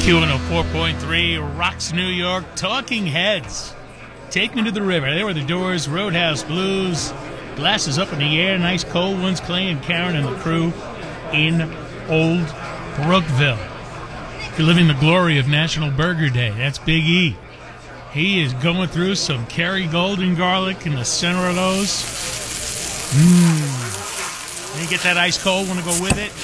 Q104.3 rocks New York. Talking Heads. Take Me to the River. There were the Doors, Roadhouse Blues. Glasses up in the air. Nice cold ones. Clay and Karen and the crew in Old Brookville. You're living the glory of National Burger Day. That's Big E. He is going through some Kerrygold and garlic in the center of those. You get that ice cold, want to go with it?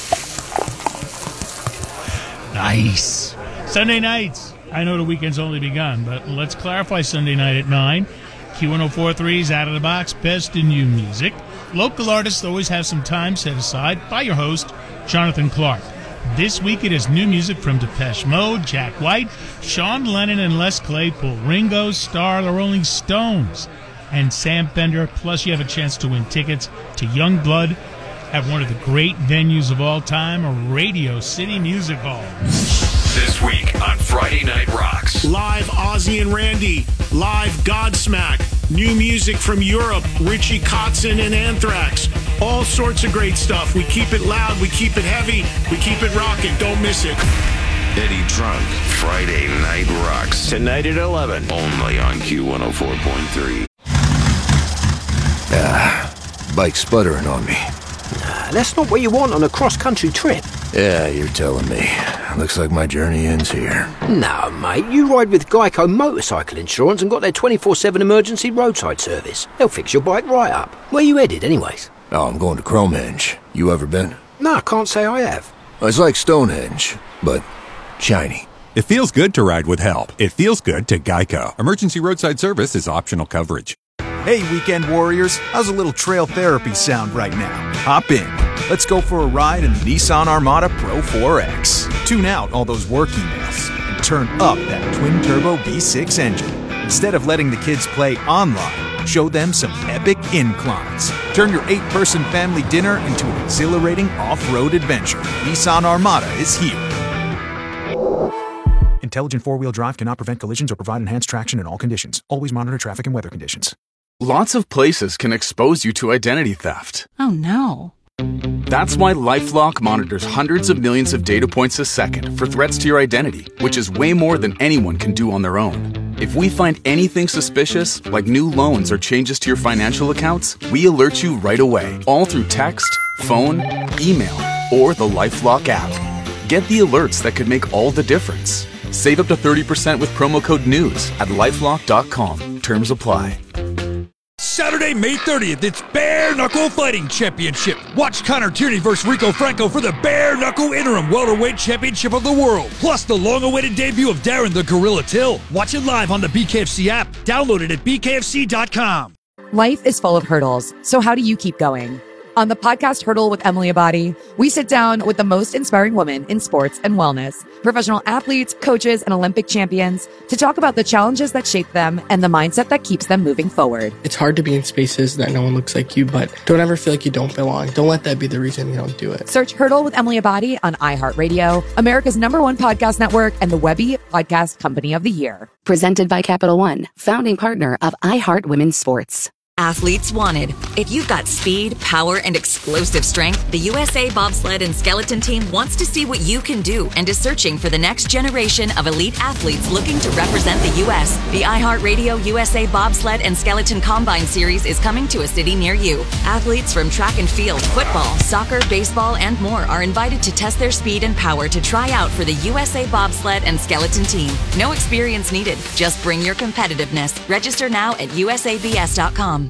Nice. Sunday nights. I know the weekend's only begun, but let's clarify Sunday night at 9. Q1043's Out of the Box, Best in New Music. Local artists always have some time set aside by your host, Jonathan Clark. This week it is new music from Depeche Mode, Jack White, Sean Lennon and Les Claypool, Ringo Starr, the Rolling Stones, and Sam Fender. Plus you have a chance to win tickets to Youngblood at one of the great venues of all time, Radio City Music Hall. This week on Friday Night Rocks. Live Ozzy and Randy. Live Godsmack. New music from Europe. Richie Kotzen and Anthrax. All sorts of great stuff. We keep it loud. We keep it heavy. We keep it rocking. Don't miss it. Eddie Trunk. Friday Night Rocks. Tonight at 11. Only on Q104.3. Bike sputtering on me. That's not what you want on a cross-country trip. Yeah, you're telling me. Looks like my journey ends here. No, mate, you ride with Geico Motorcycle Insurance and got their 24/7 emergency roadside service. They'll fix your bike right up. Where you headed, anyways? Oh, I'm going to Cromenge. You ever been? No, I can't say I have. It's like Stonehenge, but shiny. It feels good to ride with help. It feels good to Geico. Emergency roadside service is optional coverage. Hey, weekend warriors, how's a little trail therapy sound right now? Hop in. Let's go for a ride in the Nissan Armada Pro 4X. Tune out all those work emails and turn up that twin-turbo V6 engine. Instead of letting the kids play online, show them some epic inclines. Turn your 8-person family dinner into an exhilarating off-road adventure. Nissan Armada is here. Intelligent four-wheel drive cannot prevent collisions or provide enhanced traction in all conditions. Always monitor traffic and weather conditions. Lots of places can expose you to identity theft. Oh no. That's why LifeLock monitors hundreds of millions of data points a second for threats to your identity, which is way more than anyone can do on their own. If we find anything suspicious, like new loans or changes to your financial accounts, we alert you right away, all through text, phone, email, or the LifeLock app. Get the alerts that could make all the difference. Save up to 30% with promo code NEWS at LifeLock.com. Terms apply. Saturday, May 30th, it's Bare Knuckle Fighting Championship. Watch Connor Tierney versus Rico Franco for the Bare Knuckle Interim Welterweight Championship of the World. Plus the long-awaited debut of Darren the Gorilla Till. Watch it live on the BKFC app. Download it at bkfc.com. Life is full of hurdles, so how do you keep going? On the podcast Hurdle with Emily Abadi, we sit down with the most inspiring women in sports and wellness, professional athletes, coaches, and Olympic champions to talk about the challenges that shape them and the mindset that keeps them moving forward. It's hard to be in spaces that no one looks like you, but don't ever feel like you don't belong. Don't let that be the reason you don't do it. Search Hurdle with Emily Abadi on iHeartRadio, America's #1 podcast network, and the Webby Podcast Company of the Year. Presented by Capital One, founding partner of iHeart Women's Sports. Athletes wanted. If you've got speed, power, and explosive strength, the USA Bobsled and Skeleton Team wants to see what you can do and is searching for the next generation of elite athletes looking to represent the U.S. The iHeartRadio USA Bobsled and Skeleton Combine Series is coming to a city near you. Athletes from track and field, football, soccer, baseball, and more are invited to test their speed and power to try out for the USA Bobsled and Skeleton Team. No experience needed. Just bring your competitiveness. Register now at usabs.com.